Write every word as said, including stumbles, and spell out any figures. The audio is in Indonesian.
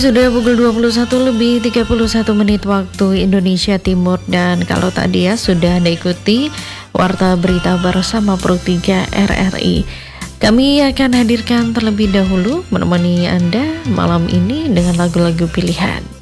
Sudah pukul dua puluh satu lebih tiga puluh satu menit waktu Indonesia Timur, dan kalau tadi ya sudah Anda ikuti Warta Berita bersama Pro tiga R R I. Kami akan hadirkan terlebih dahulu menemani Anda malam ini dengan lagu-lagu pilihan.